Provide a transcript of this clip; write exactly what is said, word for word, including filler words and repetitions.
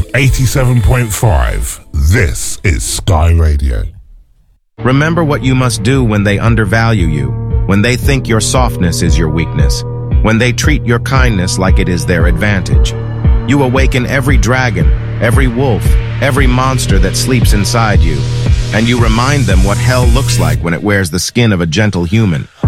eighty-seven point five. This is Sky Radio. Remember what you must do when they undervalue you, when they think your softness is your weakness, when they treat your kindness like it is their advantage. You awaken every dragon, every wolf, every monster that sleeps inside you, and you remind them what hell looks like when it wears the skin of a gentle human.